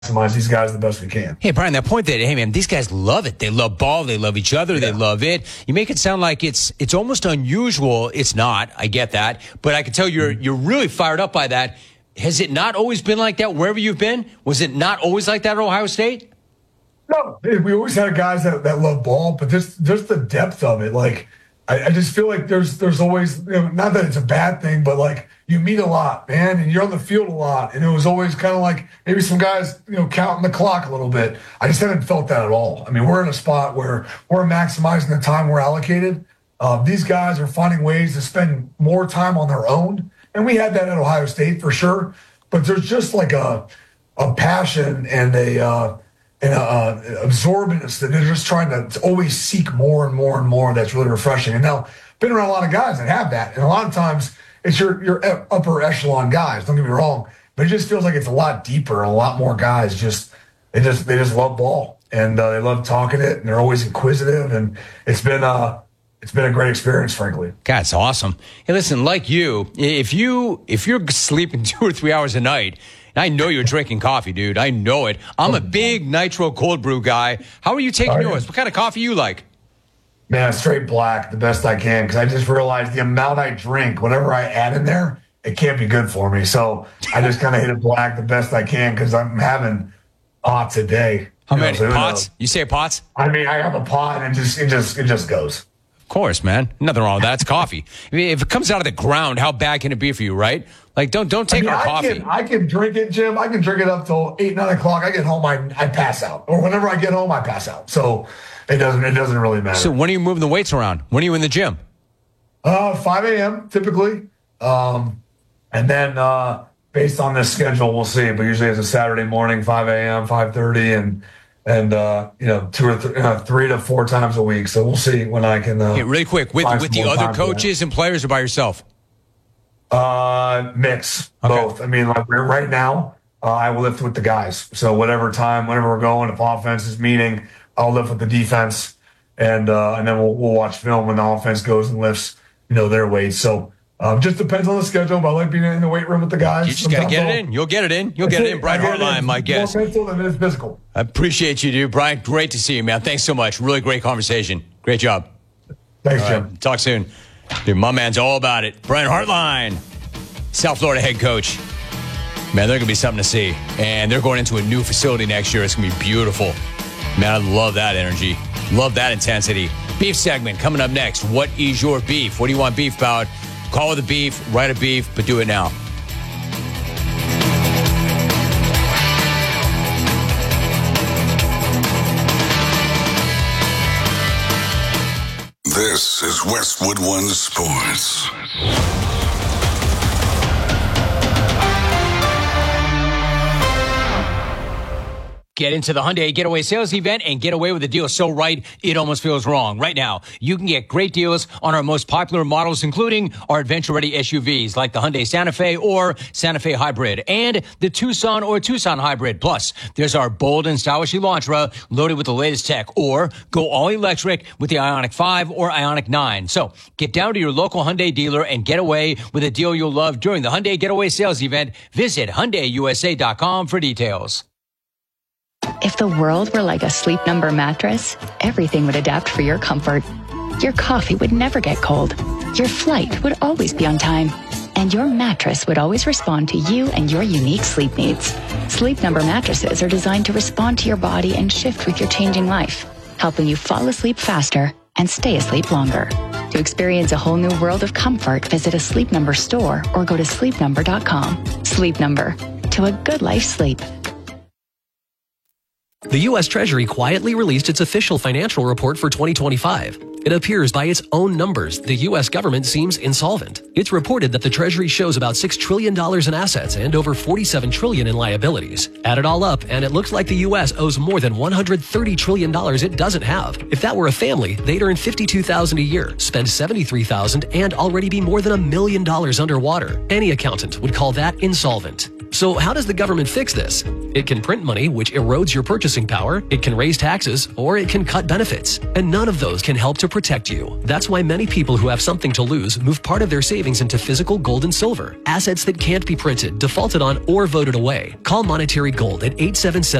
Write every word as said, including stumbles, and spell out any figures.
maximize these guys the best we can. Hey, Brian, that point that, hey, man, these guys love it. They love ball. They love each other. Yeah. They love it. You make it sound like it's it's almost unusual. It's not. I get that. But I can tell you're you're really fired up by that. Has it not always been like that wherever you've been? Was it not always like that at Ohio State? No. We always had guys that, that love ball, but just, just the depth of it. Like, I, I just feel like there's there's always, you know, not that it's a bad thing, but like you meet a lot, man, and you're on the field a lot. And it was always kind of like maybe some guys, you know, counting the clock a little bit. I just haven't felt that at all. I mean, we're in a spot where we're maximizing the time we're allocated. Uh, these guys are finding ways to spend more time on their own. And we had that at Ohio State for sure. But there's just like a a passion and a uh, and a, uh, absorbance that they're just trying to always seek more and more and more. That's really refreshing. And now, been around a lot of guys that have that, and a lot of times it's your your upper echelon guys. Don't get me wrong, but it just feels like it's a lot deeper. A lot more guys just they just they just love ball, and uh, they love talking it, and they're always inquisitive, and it's been uh it's been a great experience, frankly. God, it's awesome. Hey, listen, like you, if you if you're sleeping two or three hours a night. I know you're drinking coffee, dude. I know it. I'm a big nitro cold brew guy. How are you taking are yours? You? What kind of coffee you like? Man, straight black, the best I can, because I just realized the amount I drink, whatever I add in there, it can't be good for me. So I just kind of hit it black the best I can because I'm having pots a day. How many know, so pots? You say pots? I mean, I have a pot and it just it just it just goes. Of course, man. Nothing wrong with that. It's coffee. I mean, if it comes out of the ground, how bad can it be for you, right? Like, don't don't take I mean, our I coffee. Can, I can drink it, Jim. I can drink it up till eight, nine o'clock. I get home, I I pass out, or whenever I get home, I pass out. So it doesn't it doesn't really matter. So when are you moving the weights around? When are you in the gym? Uh, five a.m. typically, um, and then uh, based on this schedule, we'll see. But usually it's a Saturday morning, five a.m., five thirty, and and uh, you know two or th- uh, three to four times a week. So we'll see when I can. Uh, okay, really quick with with the other coaches and players, or by yourself? Uh, mix, okay. Both. I mean, like right now, uh, I will lift with the guys. So whatever time, whenever we're going, if offense is meeting, I'll lift with the defense, and uh, and then we'll we'll watch film when the offense goes and lifts, you know, their weights. So um, just depends on the schedule. But I like being in the weight room with the guys. You just got to get it in. You'll get it in. You'll get it in. Brian Hartline, my guest. More mental than it is physical. I appreciate you, dude. Brian, great to see you, man. Thanks so much. Really great conversation. Great job. Thanks, all Jim. Right, talk soon. Dude, my man's all about it. Brian Hartline, South Florida head coach. Man, they're going to be something to see. And they're going into a new facility next year. It's going to be beautiful. Man, I love that energy. Love that intensity. Beef segment coming up next. What is your beef? What do you want beef about? Call it the beef, write a beef, but do it now. This is Westwood One Sports. Get into the Hyundai Getaway Sales Event and get away with a deal so right, it almost feels wrong. Right now, you can get great deals on our most popular models, including our adventure-ready S U Vs like the Hyundai Santa Fe or Santa Fe Hybrid and the Tucson or Tucson Hybrid. Plus, there's our bold and stylish Elantra loaded with the latest tech, or go all electric with the Ioniq five or Ioniq nine. So get down to your local Hyundai dealer and get away with a deal you'll love during the Hyundai Getaway Sales Event. Visit Hyundai U S A dot com for details. If the world were like a Sleep Number mattress, everything would adapt for your comfort. Your coffee would never get cold. Your flight would always be on time. And your mattress would always respond to you and your unique sleep needs. Sleep Number mattresses are designed to respond to your body and shift with your changing life, helping you fall asleep faster and stay asleep longer. To experience a whole new world of comfort, visit a Sleep Number store or go to sleep number dot com. Sleep Number. To a good life sleep. The U S Treasury quietly released its official financial report for twenty twenty-five. It appears by its own numbers, the U S government seems insolvent. It's reported that the Treasury shows about six trillion dollars in assets and over forty-seven trillion dollars in liabilities. Add it all up, and it looks like the U S owes more than one hundred thirty trillion dollars it doesn't have. If that were a family, they'd earn fifty-two thousand dollars a year, spend seventy-three thousand dollars, and already be more than a million dollars underwater. Any accountant would call that insolvent. So how does the government fix this? It can print money, which erodes your purchasing power, it can raise taxes, or it can cut benefits. And none of those can help to protect you. That's why many people who have something to lose move part of their savings into physical gold and silver, assets that can't be printed, defaulted on, or voted away. Call Monetary Gold at eight seven seven